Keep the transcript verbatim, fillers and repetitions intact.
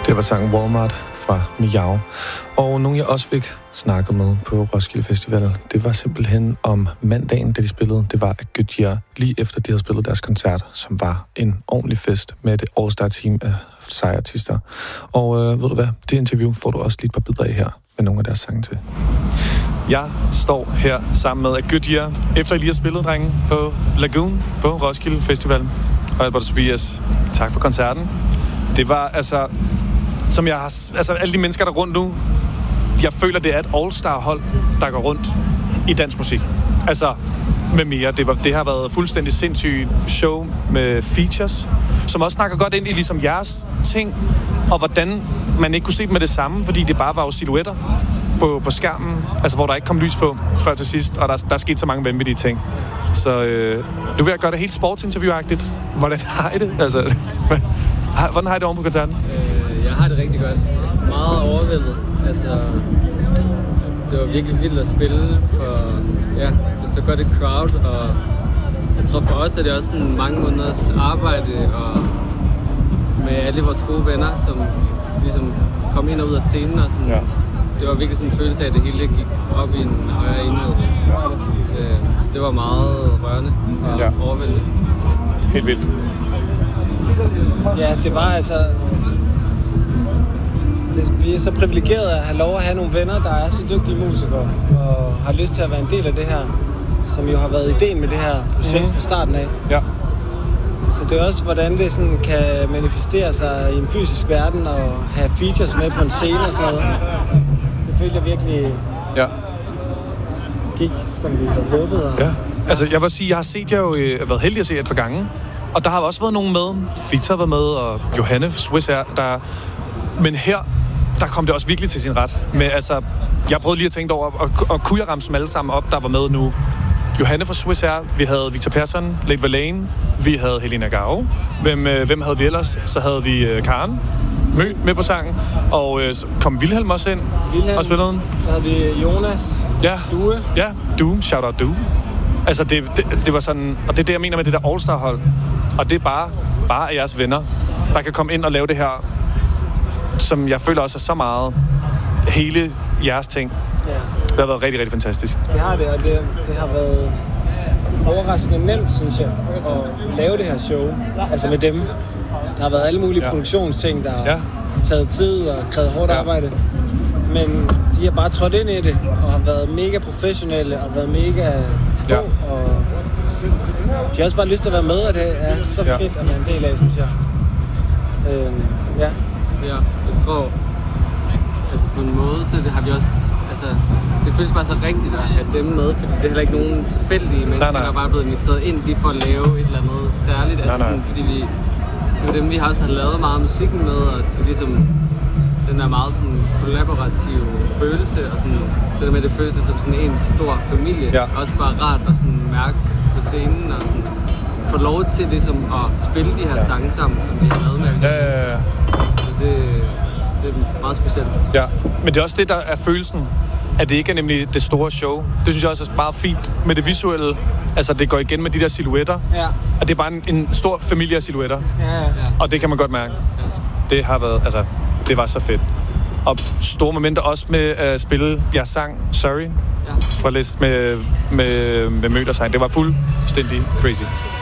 Det var sangen Walmart fra Miao. Og nogen jeg også fik snakket med på Roskilde Festival, det var simpelthen om mandagen, da de spillede. Det var af Goodyear, lige efter de havde spillet deres koncert, som var en ordentlig fest med et all-star-team af sejrartister. Og øh, ved du hvad, det interview får du også lige et par bidder af her med nogle af deres sange til. Jeg står her sammen med Goodyear, efter I lige har spillet, drenge, på Lagoon på Roskilde Festival. Og Albert og Tobias, tak for koncerten. Det var altså, som jeg har, altså alle de mennesker, der er rundt nu, jeg føler, det er et all-star-hold, der går rundt i dansk musik. Altså, med mere. Det, var, det har været fuldstændig sindssygt show med features, som også snakker godt ind i ligesom jeres ting, og hvordan man ikke kunne se dem med det samme, fordi det bare var jo silhuetter på, på skærmen, altså hvor der ikke kom lys på før til sidst, og der, der er sket så mange vanvittige ting. Så øh, nu vil jeg gøre det helt sportsinterview-agtigt. Hvordan har I det? Altså, hvordan har I det oven på koncerten? Øh, jeg har det rigtig godt. Meget overvældet. Altså, det var virkelig vildt at spille for, ja, for så godt et crowd, og jeg tror for os er det også sådan mange måneders arbejde, og med alle vores gode venner, som ligesom kom ind og ud af scenen, og sådan, ja. Det var virkelig sådan en følelse af, at det hele gik op i en højere enhed. Øh, så det var meget rørende og ja. Overvældende. Helt vildt. Ja, det var altså... Det, vi er så privilegerede at have lov at have nogle venner, der er så dygtige musikere, og har lyst til at være en del af det her, som jo har været ideen med det her projekt mm. fra starten af. Ja. Så det er også, hvordan det sådan kan manifestere sig i en fysisk verden, og have features med på en scene og sådan noget. Det følte jeg virkelig ja. gik, som vi havde håbet. Og... Ja. Altså, jeg vil sige, jeg har set jer jo, jeg har været heldig at se et par gange, og der har også været nogen med. Victor har været med, og Johanne Swiss er der. Men her, der kom det også virkelig til sin ret. Med, altså, jeg prøvede lige at tænke over, og, og kunne jeg ramme dem alle sammen op, der var med nu? Johanne fra Swiss Air, vi havde Victor Persson, Late Valane, vi havde Helena Gao. Hvem, øh, hvem havde vi ellers? Så havde vi øh, Karen Mø med på sangen, og øh, så kom Wilhelm også ind Wilhelm, og spillede den. Så havde vi Jonas, ja. Due. Ja, Due, shout out Due. Altså, det, det, det var sådan, og det er det, jeg mener med det der all-star-hold. Og det er bare, bare af jeres venner, der kan komme ind og lave det her, som jeg føler også er så meget hele jeres ting. Ja. Det har været rigtig, rigtig fantastisk. Det har det, og det, det har været overraskende nemt, synes jeg, at lave det her show. Altså med dem. Der har været alle mulige ja. produktionsting, der har ja. taget tid og krævet hårdt ja. arbejde. Men de har bare trådt ind i det, og har været mega professionelle, og været mega på, ja. og de har også bare lyst til at være med, og det er så ja. fedt at være en del af, synes jeg. Øhm, ja. Ja, jeg tror, altså på en måde, så det har vi også, altså, det føles bare så rigtigt at have dem med, fordi det er heller ikke nogen tilfældige mennesker, der er bare blevet inviteret ind lige for at lave et eller andet særligt, altså nej, nej. Sådan, fordi vi, det er dem, vi også har lavet meget musikken med, og det er ligesom den der meget sådan kollaborative følelse, og sådan, det der med, det føles som sådan en stor familie, ja. Også bare rart at sådan mærke på scenen, og sådan få lov til ligesom at spille de her ja. sange sammen, som vi har lavet med. Ja, ja, ja. Det, det er meget specielt. Ja, men det er også det, der er følelsen, at det ikke er nemlig det store show. Det synes jeg også er meget fint med det visuelle. Altså, det går igen med de der silhuetter. Ja. Og det er bare en, en stor familie af silhuetter. Ja, ja. Og det kan man godt mærke. Ja. Det har været, altså, det var så fedt. Og store momenter også med at spille jeres sang, Sorry, ja. fra Læst med, med, med Møder sang. Det var fuldstændig crazy.